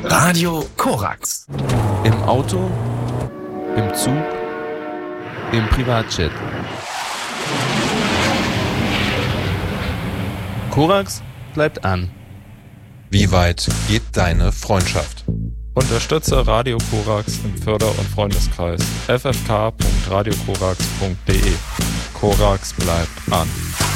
Radio Korax. Im Auto, im Zug, im Privatjet. Korax bleibt an. Wie weit geht deine Freundschaft? Unterstütze Radio Korax im Förder- und Freundeskreis ffk.radiokorax.de. Korax bleibt an.